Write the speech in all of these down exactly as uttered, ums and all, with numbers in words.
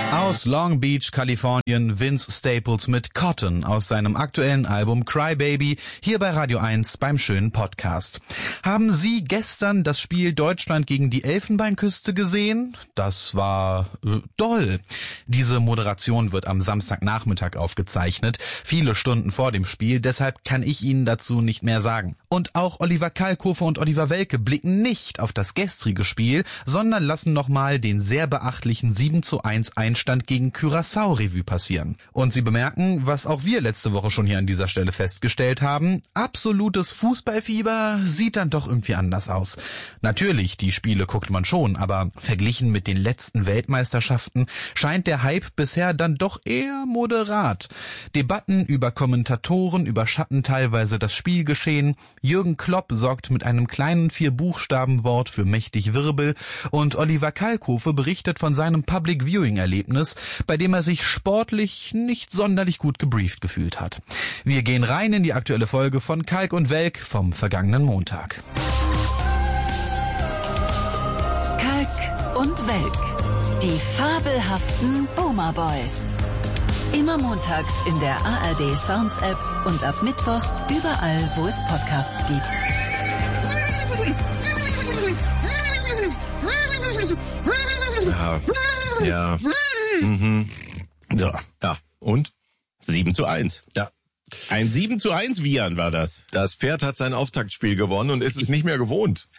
Aus Long Beach, Kalifornien, Vince Staples mit Cotton aus seinem aktuellen Album Cry Baby, hier bei Radio eins beim schönen Podcast. Haben Sie gestern das Spiel Deutschland gegen die Elfenbeinküste gesehen? Das war äh, doll. Diese Moderation wird am Samstagnachmittag aufgezeichnet, viele Stunden vor dem Spiel, deshalb kann ich Ihnen dazu nicht mehr sagen. Und auch Oliver Kalkofe und Oliver Welke blicken nicht auf das gestrige Spiel, sondern lassen nochmal den sehr beachtlichen sieben zu eins Einstand gegen Curaçao Revue passieren. Und Sie bemerken, was auch wir letzte Woche schon hier an dieser Stelle festgestellt haben, absolutes Fußballfieber sieht dann doch irgendwie anders aus. Natürlich, die Spiele guckt man schon, aber verglichen mit den letzten Weltmeisterschaften scheint der Hype bisher dann doch eher moderat. Debatten über Kommentatoren überschatten teilweise das Spielgeschehen. Jürgen Klopp sorgt mit einem kleinen Vier-Buchstaben-Wort für mächtig Wirbel und Oliver Kalkofe berichtet von seinem Public-Viewing-Erlebnis, bei dem er sich sportlich nicht sonderlich gut gebrieft gefühlt hat. Wir gehen rein in die aktuelle Folge von Kalk und Welk vom vergangenen Montag. Kalk und Welk, die fabelhaften Boomer Boys. Immer montags in der A R D Sounds App und ab Mittwoch überall, wo es Podcasts gibt. Ja, ja, mhm. So, ja, und? sieben zu eins. Ja. Ein sieben zu eins Vian war das. Das Pferd hat sein Auftaktspiel gewonnen und ist es nicht mehr gewohnt.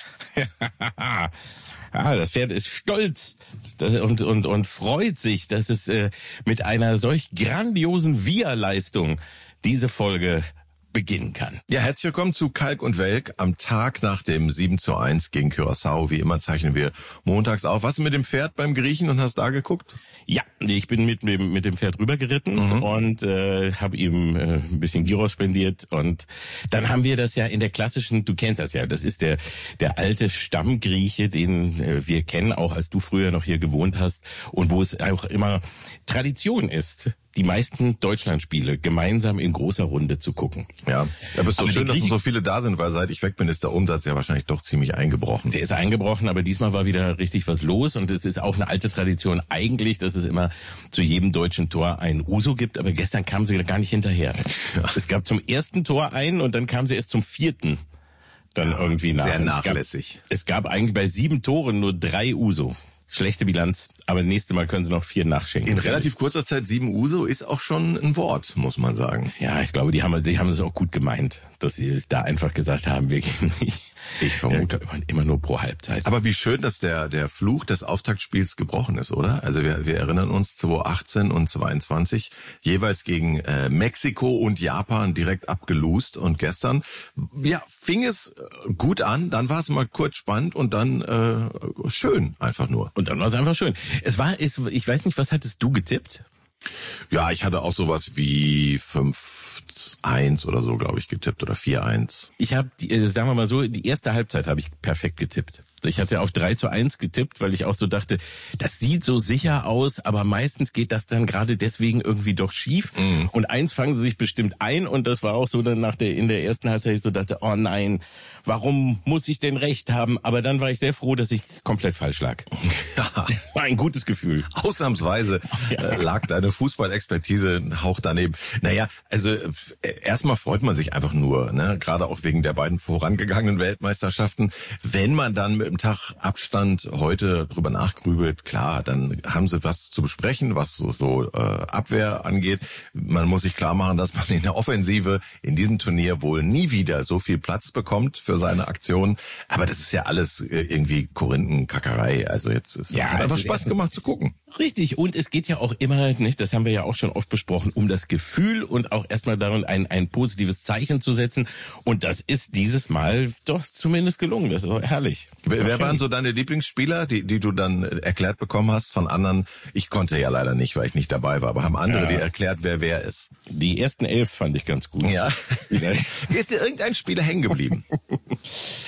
Ja, das Pferd ist stolz und, und, und freut sich, dass es äh, mit einer solch grandiosen Via-Leistung diese Folge beginnen kann. Ja, herzlich willkommen zu Kalk und Welk am Tag nach dem sieben zu eins gegen Curaçao. Wie immer zeichnen wir montags auf. Was ist mit dem Pferd beim Griechen und hast da geguckt? Ja, ich bin mit dem mit dem Pferd rübergeritten mhm. und äh, habe ihm äh, ein bisschen Gyros spendiert und dann haben wir das ja in der klassischen, du kennst das ja, das ist der der alte Stammgrieche, den äh, wir kennen, auch als du früher noch hier gewohnt hast und wo es auch immer Tradition ist, die meisten Deutschlandspiele gemeinsam in großer Runde zu gucken. Ja, aber es ist so schön, dass so viele da sind, weil seit ich weg bin, ist der Umsatz ja wahrscheinlich doch ziemlich eingebrochen. Der ist eingebrochen, aber diesmal war wieder richtig was los und es ist auch eine alte Tradition eigentlich, dass es immer zu jedem deutschen Tor ein Uso gibt, aber gestern kamen sie gar nicht hinterher. Ja. Es gab zum ersten Tor einen und dann kamen sie erst zum vierten dann ja, irgendwie nach. Sehr nachlässig. Es gab, es gab eigentlich bei sieben Toren nur drei Uso. Schlechte Bilanz, aber nächste Mal können sie noch vier nachschenken. In relativ kurzer Zeit sieben Uso ist auch schon ein Wort, muss man sagen. Ja, ich glaube, die haben, die haben es auch gut gemeint, dass sie da einfach gesagt haben, wir gehen nicht. Ich vermute ja, immer nur pro Halbzeit. Aber wie schön, dass der der Fluch des Auftaktspiels gebrochen ist, oder? Also wir wir erinnern uns zweitausendachtzehn und zweiundzwanzig jeweils gegen äh, Mexiko und Japan direkt abgelust und gestern ja fing es gut an, dann war es mal kurz spannend und dann äh, schön einfach nur. Und dann war es einfach schön. Es war ist ich weiß nicht, was hattest du getippt? Ja, ich hatte auch sowas wie fünf eins oder so, glaube ich, getippt oder vier eins. Ich habe, sagen wir mal so, die erste Halbzeit habe ich perfekt getippt. Ich hatte auf drei zu eins getippt, weil ich auch so dachte, das sieht so sicher aus, aber meistens geht das dann gerade deswegen irgendwie doch schief. Mm. Und eins fangen sie sich bestimmt ein und das war auch so dann nach der, in der ersten Halbzeit, ich so dachte, oh nein, warum muss ich denn recht haben? Aber dann war ich sehr froh, dass ich komplett falsch lag. Ja. War ein gutes Gefühl. Ausnahmsweise ja. äh, lag deine Fußballexpertise ein Hauch daneben. Naja, also äh, erstmal freut man sich einfach nur, ne? Gerade auch wegen der beiden vorangegangenen Weltmeisterschaften. Wenn man dann mit dem Tag Abstand heute drüber nachgrübelt, klar, dann haben sie was zu besprechen, was so, so äh, Abwehr angeht. Man muss sich klar machen, dass man in der Offensive in diesem Turnier wohl nie wieder so viel Platz bekommt für seine Aktionen. Aber das ist ja alles äh, irgendwie Korinthenkackerei. Also jetzt ist ja, hat einfach Spaß gemacht zu gucken. Richtig. Und es geht ja auch immer, nicht, das haben wir ja auch schon oft besprochen, um das Gefühl und auch erstmal darin ein, ein positives Zeichen zu setzen. Und das ist dieses Mal doch zumindest gelungen. Das ist doch herrlich. Wer, wer waren so deine Lieblingsspieler, die, die du dann erklärt bekommen hast von anderen? Ich konnte ja leider nicht, weil ich nicht dabei war. Aber haben andere ja. dir erklärt, wer wer ist? Die ersten elf fand ich ganz gut. Ja. Ist dir irgendein Spieler hängen geblieben?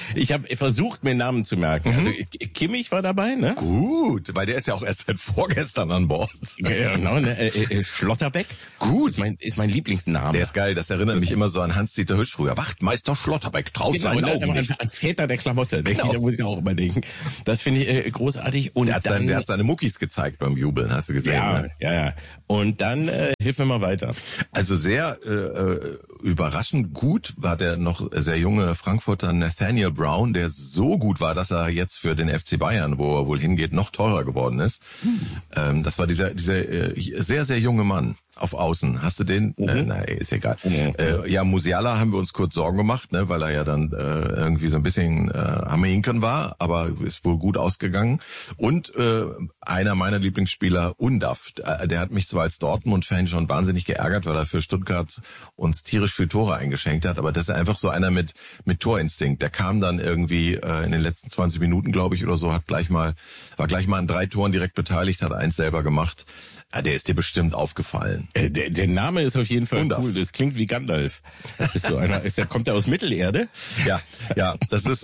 Ich habe versucht, mir Namen zu merken. Mhm. Also Kimmich war dabei, ne? Gut, weil der ist ja auch erst seit vorgestern an Bord. Ja, genau, ne? äh, äh, Schlotterbeck. Gut. Ist mein, ist mein Lieblingsname. Der ist geil, das erinnert das mich immer so an Hans-Dieter Hüsch früher. Wachtmeister Schlotterbeck, traut genau, seinen Augen nicht. An, an Väter der Klamotte, genau. ich, da muss ich auch immer denken. Das finde ich äh, großartig. Und der hat, dann, sein, der hat seine Muckis gezeigt beim Jubeln, hast du gesehen? Ja, ne? ja, ja. Und dann äh, hilf mir mal weiter. Also sehr äh, überraschend gut war der noch sehr junge Frankfurter Nathaniel Brown, der so gut war, dass er jetzt für den F C Bayern, wo er wohl hingeht, noch teurer geworden ist. Hm. Ähm, das war dieser dieser äh, sehr, sehr junge Mann auf Außen. Hast du den? Mhm. Äh, nein, ist egal. Mhm. Äh, ja, Musiala haben wir uns kurz Sorgen gemacht, ne, weil er ja dann äh, irgendwie so ein bisschen äh, am Hinken war, aber ist wohl gut ausgegangen. Und äh, einer meiner Lieblingsspieler, Undav, der hat mich zwar als Dortmund-Fan schon wahnsinnig geärgert, weil er für Stuttgart uns tierisch viel Tore eingeschenkt hat, aber das ist einfach so einer mit mit Torinstinkt. Der kam dann irgendwie äh, in den letzten zwanzig Minuten, glaube ich, oder so, hat gleich mal war gleich mal an drei Toren direkt beteiligt, hat eins selber gemacht. Ja, der ist dir bestimmt aufgefallen. Äh, der, der Name ist auf jeden Fall Undav. Cool. Das klingt wie Gandalf. Das ist so einer. Ist der, kommt der aus Mittelerde? Ja, ja. Das ist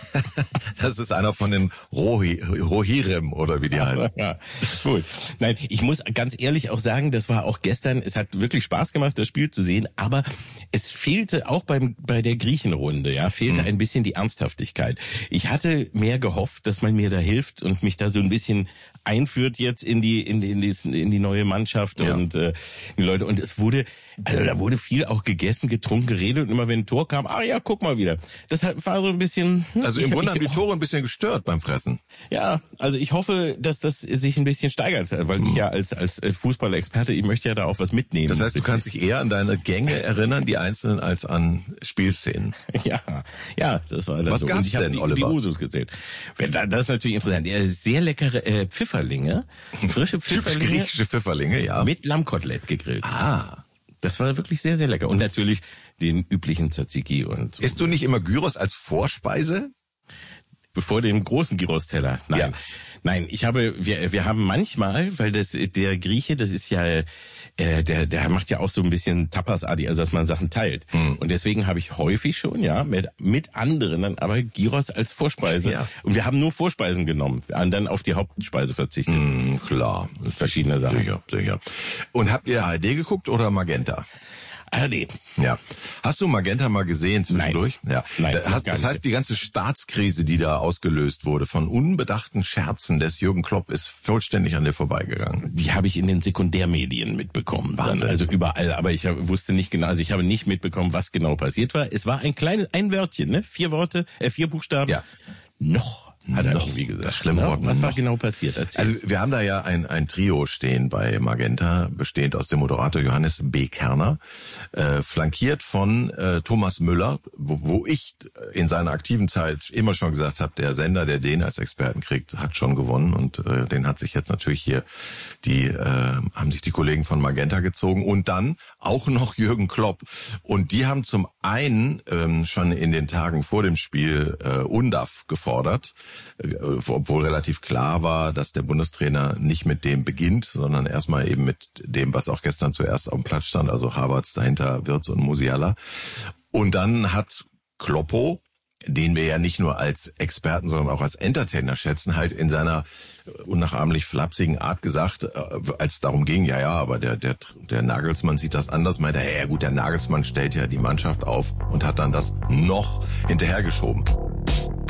das ist einer von den Rohi, Rohirrim oder wie die heißen. Ja, gut. Nein, ich muss ganz ehrlich auch sagen, das war auch gestern. Es hat wirklich Spaß gemacht, das Spiel zu sehen. Aber es fehlte auch beim bei der Griechenrunde. Ja, fehlte mhm. ein bisschen die Ernsthaftigkeit. Ich hatte mehr gehofft, dass man mir da hilft und mich da so ein bisschen einführt jetzt in die in die in die, in die neue Mannschaft ja. und äh, die Leute und es wurde also da wurde viel auch gegessen, getrunken, geredet und immer wenn ein Tor kam, ah ja, guck mal wieder. Das war so ein bisschen also im Grunde haben die Tore ein bisschen gestört beim Fressen. Ja, also ich hoffe, dass das sich ein bisschen steigert, weil ich ja als als Fußballexperte, ich möchte ja da auch was mitnehmen. Das heißt, du kannst dich eher an deine Gänge erinnern, die einzelnen, als an Spielszenen. Ja, ja, das war das. Was so. gab's und ich denn, die, Oliver? Die Usus gezählt. Das ist natürlich interessant. Sehr leckere äh, Pfifferlinge, frische Pfifferlinge, griechische Pfifferlinge, ja, mit Lammkotelett gegrillt. Ah, das war wirklich sehr, sehr lecker. Und natürlich den üblichen Tzatziki und so. Isst du nicht immer Gyros als Vorspeise? Bevor dem großen Gyros-Teller. Nein. Ja. Nein, ich habe, wir, wir haben manchmal, weil das, der Grieche, das ist ja, äh, der, der macht ja auch so ein bisschen Tapas-artig, also dass man Sachen teilt. Hm. Und deswegen habe ich häufig schon, ja, mit, mit anderen dann aber Gyros als Vorspeise. Ja. Und wir haben nur Vorspeisen genommen, und dann auf die Hauptspeise verzichtet. Hm, klar. Verschiedene Sachen. Sicher, sicher. Und habt ihr A R D geguckt oder Magenta? A R D. Ja. Hast du Magenta mal gesehen zwischendurch? Nein. Ja. Nein, das, das heißt, die ganze Staatskrise, die da ausgelöst wurde von unbedachten Scherzen des Jürgen Klopp, ist vollständig an dir vorbeigegangen. Die habe ich in den Sekundärmedien mitbekommen. Dann, also überall, aber ich wusste nicht genau, also ich habe nicht mitbekommen, was genau passiert war. Es war ein kleines, ein Wörtchen, ne? Vier Worte, äh, vier Buchstaben. Ja. Noch. Hat er noch, wie gesagt. Das schlimme Wort. Was war genau passiert? Erzähl. Also wir haben da ja ein, ein Trio stehen bei Magenta, bestehend aus dem Moderator Johannes B. Kerner, äh, flankiert von äh, Thomas Müller, wo, wo ich in seiner aktiven Zeit immer schon gesagt habe, der Sender, der den als Experten kriegt, hat schon gewonnen und äh, den hat sich jetzt natürlich hier die äh, haben sich die Kollegen von Magenta gezogen und dann auch noch Jürgen Klopp und die haben zum einen ähm, schon in den Tagen vor dem Spiel äh, Undav gefordert, obwohl relativ klar war, dass der Bundestrainer nicht mit dem beginnt, sondern erstmal eben mit dem, was auch gestern zuerst auf dem Platz stand, also Havertz, dahinter Wirtz und Musiala. Und dann hat Kloppo, den wir ja nicht nur als Experten, sondern auch als Entertainer schätzen, halt in seiner unnachahmlich flapsigen Art gesagt, als es darum ging, ja, ja, aber der, der, der Nagelsmann sieht das anders, meinte er, ja gut, der Nagelsmann stellt ja die Mannschaft auf und hat dann das noch hinterhergeschoben.